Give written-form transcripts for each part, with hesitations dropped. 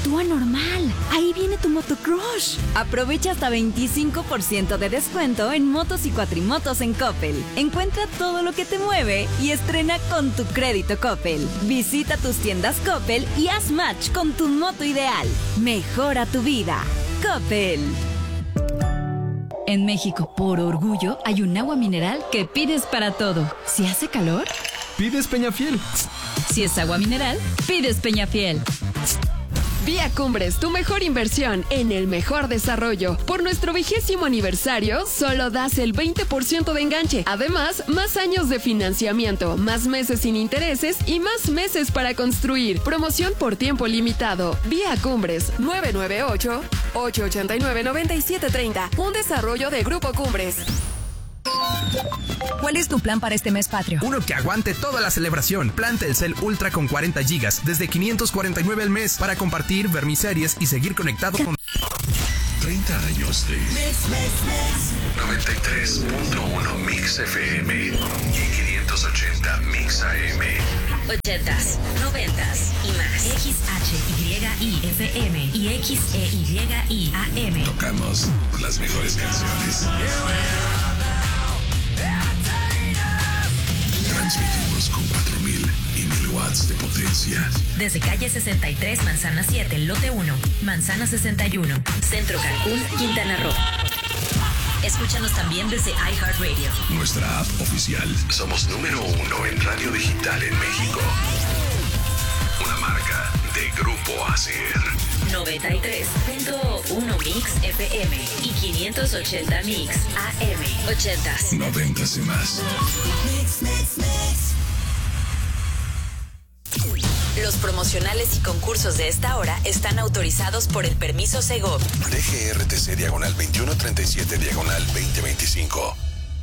Actúa normal. Ahí viene tu motocrush. Aprovecha hasta 25% de descuento en motos y cuatrimotos en Coppel. Encuentra todo lo que te mueve y estrena con tu crédito Coppel. Visita tus tiendas Coppel y haz match con tu moto ideal. Mejora tu vida. Coppel. En México, por orgullo, hay un agua mineral que pides para todo. Si hace calor, pides Peñafiel. Si es agua mineral, pides Peñafiel. Vía Cumbres, tu mejor inversión en el mejor desarrollo. Por nuestro 20º aniversario, solo das el 20% de enganche. Además, más años de financiamiento, más meses sin intereses y más meses para construir. Promoción por tiempo limitado. Vía Cumbres, 998-889-9730. Un desarrollo de Grupo Cumbres. ¿Cuál es tu plan para este mes patrio? Uno que aguante toda la celebración. Plan Telcel Ultra con 40 gigas desde 549 al mes para compartir, ver mis series y seguir conectado con 30 años de 93.1 Mix FM y 580 Mix AM. 80s, 90s y más. XHYIFM y XEYIAM. Tocamos las mejores canciones. Transmitimos con 4,000 y 1,000 watts de potencia. Desde calle 63, Manzana 7, Lote 1, Manzana 61, Centro Cancún, Quintana Roo. Escúchanos también desde iHeartRadio. Nuestra app oficial. Somos número 1 en radio digital en México. Una marca de Grupo ASIR. 93.1 Mix FM y 580 Mix AM. 80s. 90s y más. Los promocionales y concursos de esta hora están autorizados por el permiso Segov. DGRTC /27/2025.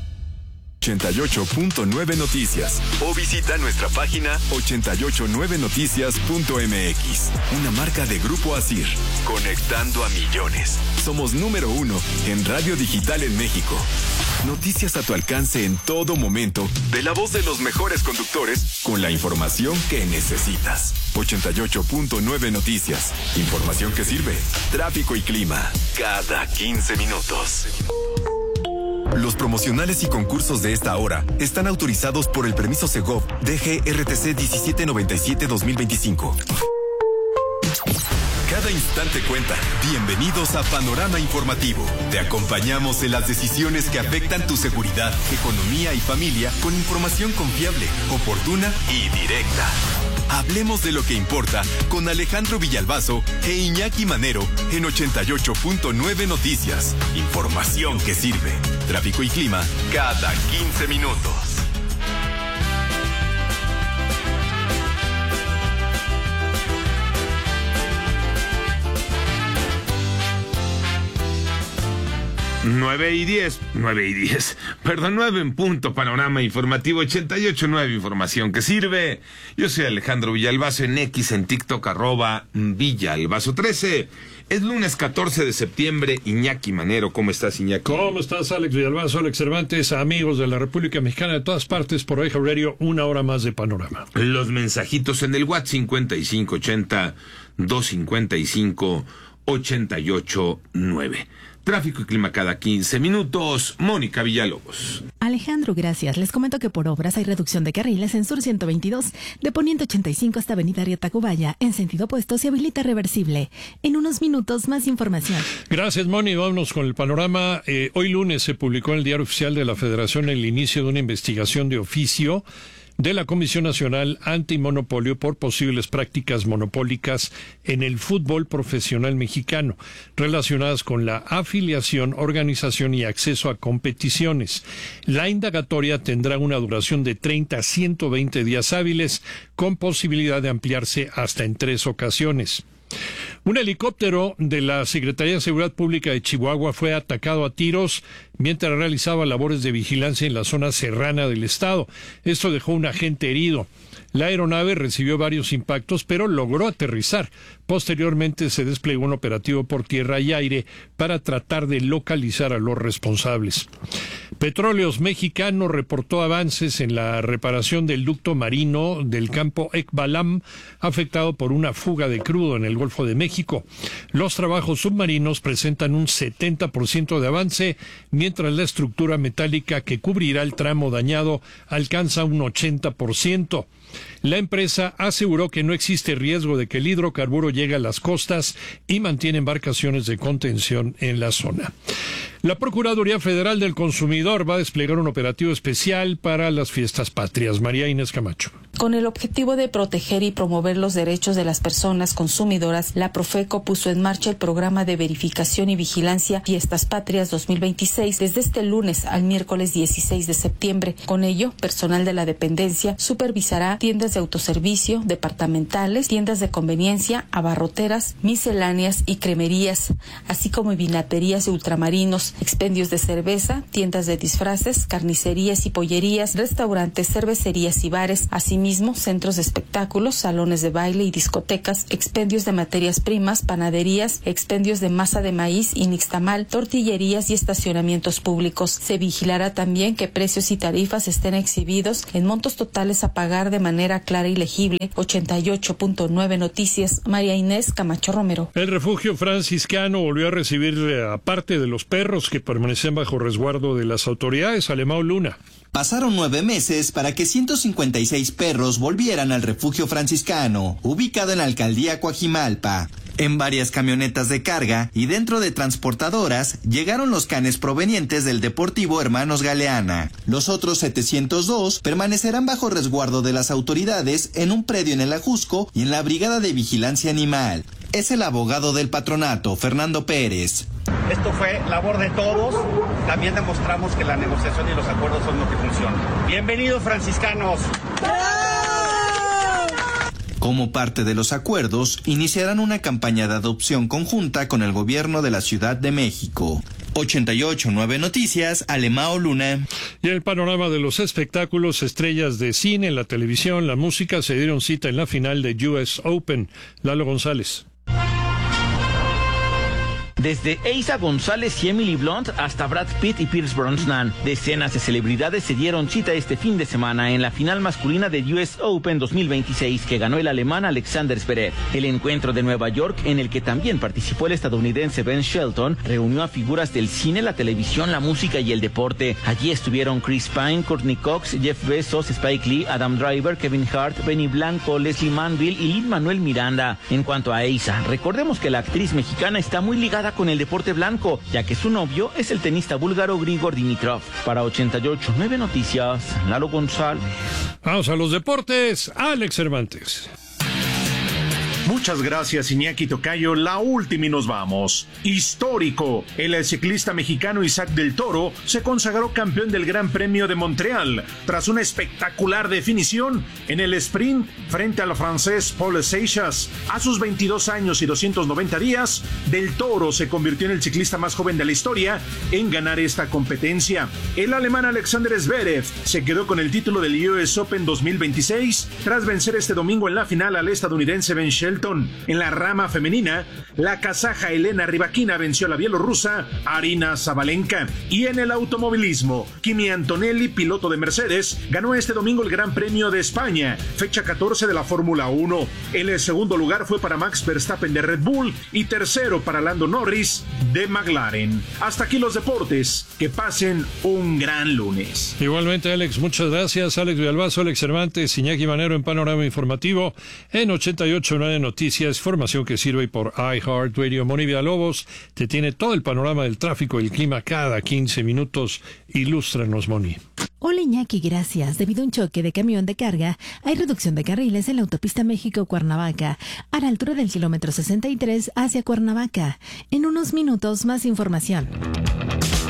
88.9 Noticias o visita nuestra página 889noticias.mx. Una marca de Grupo ASIR, conectando a millones. Somos número 1 en radio digital en México. Noticias a tu alcance en todo momento, de la voz de los mejores conductores, con la información que necesitas. 88.9 Noticias. Información que sirve. Tráfico y clima. Cada 15 minutos. Los promocionales y concursos de esta hora están autorizados por el permiso Segov DGRTC 1797-2025. Cada instante cuenta. Bienvenidos a Panorama Informativo. Te acompañamos en las decisiones que afectan tu seguridad, economía y familia con información confiable, oportuna y directa. Hablemos de lo que importa con Alejandro Villalbazo e Iñaki Manero en 88.9 Noticias. Información que sirve. Tráfico y clima cada 15 minutos. Nueve y diez, perdón, 9 en punto, Panorama Informativo 88.9, información que sirve. Yo soy Alejandro Villalbazo en X, en TikTok, @Villalbazo13. Es lunes 14 de septiembre, Iñaki Manero, ¿cómo estás, Iñaki? ¿Cómo estás, Alex Villalbazo, Alex Cervantes, amigos de la República Mexicana de todas partes, por iHeartRadio, una hora más de Panorama? Los mensajitos en el WhatsApp 5580-255-889. Tráfico y clima cada 15 minutos. Mónica Villalobos. Alejandro, gracias. Les comento que por obras hay reducción de carriles en Sur 122, de Poniente 85 hasta Avenida Tacubaya. En sentido opuesto se habilita reversible. En unos minutos, más información. Gracias, Moni. Vámonos con el panorama. Hoy lunes se publicó en el Diario Oficial de la Federación el inicio de una investigación de oficio de la Comisión Nacional Antimonopolio por posibles prácticas monopólicas en el fútbol profesional mexicano, relacionadas con la afiliación, organización y acceso a competiciones. La indagatoria tendrá una duración de 30 a 120 días hábiles, con posibilidad de ampliarse hasta en 3 ocasiones. Un helicóptero de la Secretaría de Seguridad Pública de Chihuahua fue atacado a tiros mientras realizaba labores de vigilancia en la zona serrana del estado. Esto dejó un agente herido. La aeronave recibió varios impactos, pero logró aterrizar. Posteriormente se desplegó un operativo por tierra y aire para tratar de localizar a los responsables. Petróleos Mexicano reportó avances en la reparación del ducto marino del campo Ekbalam, afectado por una fuga de crudo en el Golfo de México. México. Los trabajos submarinos presentan un 70% de avance, mientras la estructura metálica que cubrirá el tramo dañado alcanza un 80%. La empresa aseguró que no existe riesgo de que el hidrocarburo llegue a las costas y mantiene embarcaciones de contención en la zona. La Procuraduría Federal del Consumidor va a desplegar un operativo especial para las fiestas patrias. María Inés Camacho. Con el objetivo de proteger y promover los derechos de las personas consumidoras, la Profeco puso en marcha el programa de verificación y vigilancia Fiestas Patrias 2026 desde este lunes al miércoles 16 de septiembre. Con ello, personal de la dependencia supervisará tiendas de autoservicio, departamentales, tiendas de conveniencia, abarroteras, misceláneas y cremerías, así como vinaterías de ultramarinos, expendios de cerveza, tiendas de disfraces, carnicerías y pollerías, restaurantes, cervecerías y bares, asimismo centros de espectáculos, salones de baile y discotecas, expendios de materias primas, panaderías, expendios de masa de maíz y nixtamal, tortillerías y estacionamientos públicos. Se vigilará también que precios y tarifas estén exhibidos en montos totales a pagar de manera clara y legible. 88.9 Noticias, María Inés Camacho Romero. El refugio franciscano volvió a recibir a parte de los perros que permanecen bajo resguardo de las autoridades. Alemão Luna. Pasaron 9 meses para que 156 perros volvieran al refugio franciscano, ubicado en la alcaldía Coajimalpa. En varias camionetas de carga y dentro de transportadoras llegaron los canes provenientes del Deportivo Hermanos Galeana. Los otros 702 permanecerán bajo resguardo de las autoridades en un predio en el Ajusco y en la Brigada de Vigilancia Animal. Es el abogado del patronato, Fernando Pérez. Esto fue labor de todos. También demostramos que la negociación y los acuerdos son lo que funcionan. Bienvenidos, franciscanos. Como parte de los acuerdos, iniciarán una campaña de adopción conjunta con el gobierno de la Ciudad de México. 88.9 Noticias, Alemão Luna. Y el panorama de los espectáculos, estrellas de cine, la televisión, la música se dieron cita en la final de US Open. Lalo González. Desde Eiza González y Emily Blunt hasta Brad Pitt y Pierce Brosnan, decenas de celebridades se dieron cita este fin de semana en la final masculina de US Open 2026 que ganó el alemán Alexander Zverev. El encuentro de Nueva York, en el que también participó el estadounidense Ben Shelton, reunió a figuras del cine, la televisión, la música y el deporte. Allí estuvieron Chris Pine, Courtney Cox, Jeff Bezos, Spike Lee, Adam Driver, Kevin Hart, Benny Blanco, Leslie Manville y Lin-Manuel Miranda. En cuanto a Eiza, recordemos que la actriz mexicana está muy ligada con el deporte blanco, ya que su novio es el tenista búlgaro Grigor Dimitrov. Para 88.9 Noticias, Lalo González. Vamos a los deportes, Alex Cervantes. Muchas gracias, Iñaki Tocayo. La última y nos vamos. Histórico. El ciclista mexicano Isaac del Toro se consagró campeón del Gran Premio de Montreal tras una espectacular definición en el sprint frente al francés Paul Seixas. A sus 22 años y 290 días, Del Toro se convirtió en el ciclista más joven de la historia en ganar esta competencia. El alemán Alexander Zverev se quedó con el título del US Open 2026 tras vencer este domingo en la final al estadounidense Ben Shelton. En la rama femenina, la kazaja Elena Rybakina venció a la bielorrusa Arina Zabalenka. Y en el automovilismo, Kimi Antonelli, piloto de Mercedes, ganó este domingo el Gran Premio de España, fecha 14 de la Fórmula 1. El segundo lugar fue para Max Verstappen de Red Bull y tercero para Lando Norris de McLaren. Hasta aquí los deportes. Que pasen un gran lunes. Igualmente, Alex, muchas gracias. Alex Villalbazo, Alex Cervantes, Iñaki Manero en Panorama Informativo en 88.9 Noticias, formación que sirve por iHeartRadio. Moni Villalobos te tiene todo el panorama del tráfico y el clima cada 15 minutos. Ilústranos, Moni. Hola Iñaki, gracias. Debido a un choque de camión de carga, hay reducción de carriles en la autopista México-Cuernavaca, a la altura del kilómetro 63 hacia Cuernavaca. En unos minutos, más información.